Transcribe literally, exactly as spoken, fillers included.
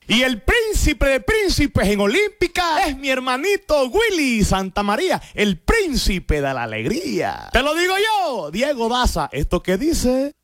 Y el príncipe de príncipes en Olímpica es mi hermanito Willy Santamaría, el príncipe de la alegría. Te lo digo yo, Diego Daza. ¿Esto qué dice?